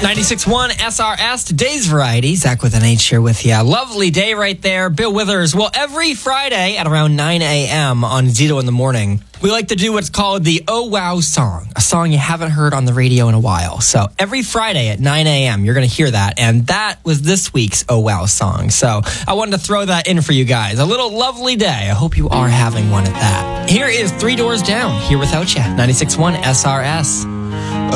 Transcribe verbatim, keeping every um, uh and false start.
ninety-six point one S R S, today's variety. Zach with an H here with you. Lovely day right there. Bill Withers. Well, every Friday at around nine a.m. on Zito in the Morning, we like to do what's called the Oh Wow song, a song you haven't heard on the radio in a while. So every Friday at nine a.m., you're going to hear that. And that was this week's Oh Wow song. So I wanted to throw that in for you guys. A little lovely day. I hope you are having one at that. Here is Three Doors Down, Here Without You, ninety-six point one S R S.